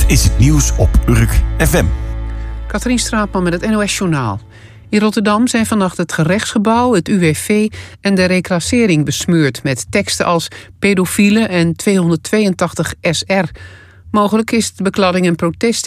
is het nieuws op Urk FM. Katrien Straatman met het NOS Journaal. In Rotterdam zijn vannacht het gerechtsgebouw, het UWV en de reclassering besmeurd met teksten als pedofielen en 282 SR. Mogelijk is de bekladding een protest